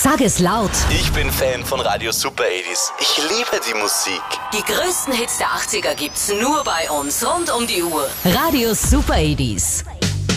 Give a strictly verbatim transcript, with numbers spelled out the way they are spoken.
Sag es laut. Ich bin Fan von Radio Super achtziger. Ich liebe die Musik. Die größten Hits der achtziger gibt's nur bei uns, rund um die Uhr. Radio Super achtziger.